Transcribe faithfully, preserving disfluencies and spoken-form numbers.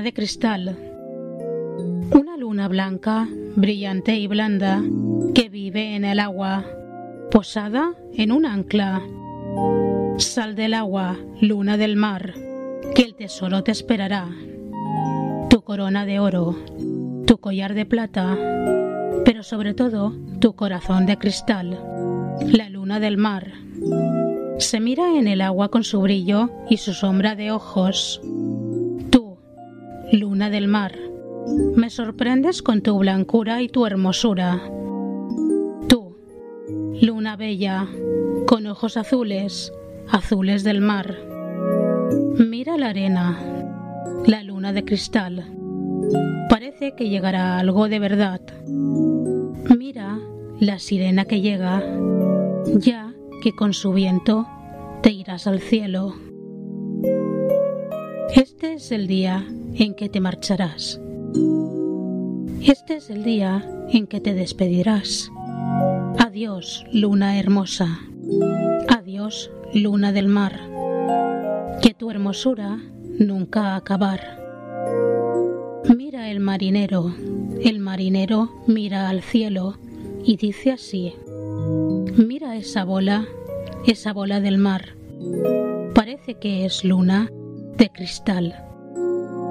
de cristal. Una luna blanca, brillante y blanda, que vive en el agua, posada en un ancla. Sal del agua, luna del mar, que el tesoro te esperará. Tu corona de oro, tu collar de plata, pero sobre todo tu corazón de cristal, la luna del mar. Se mira en el agua con su brillo y su sombra de ojos. Tú, luna del mar, me sorprendes con tu blancura y tu hermosura. Tú, luna bella, con ojos azules, azules del mar. Mira la arena, la luna de cristal. Parece que llegará algo de verdad. Mira la sirena que llega, ya que con su viento te irás al cielo. Este es el día en que te marcharás. Este es el día en que te despedirás. Adiós, luna hermosa. Adiós, luna del mar. Que tu hermosura nunca acabar. Mira el marinero, el marinero mira al cielo y dice así: mira esa bola, esa bola del mar, parece que es luna de cristal.